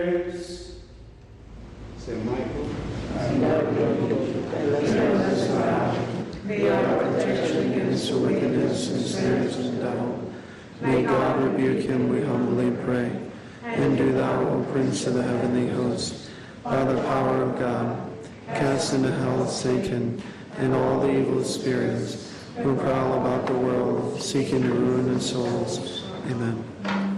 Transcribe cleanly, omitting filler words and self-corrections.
Saint Michael, may our protection against the wickedness and snares of the devil. May God rebuke him, we humbly pray. And do thou, O Prince of the heavenly host, by the power of God, cast into hell Satan and all the evil spirits who prowl about the world, seeking to ruin the souls. Amen.